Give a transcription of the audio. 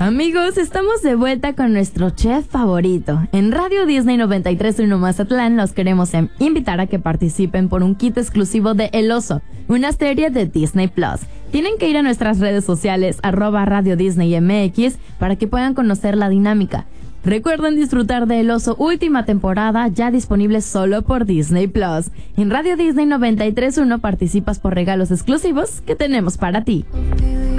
Amigos, estamos de vuelta con nuestro chef favorito. En Radio Disney 93.1 Mazatlán los queremos invitar a que participen por un kit exclusivo de El Oso, una serie de Disney Plus. Tienen que ir a nuestras redes sociales @Radio Disney MX para que puedan conocer la dinámica. Recuerden disfrutar de El Oso última temporada, ya disponible solo por Disney Plus. En Radio Disney 93.1 participas por regalos exclusivos que tenemos para ti.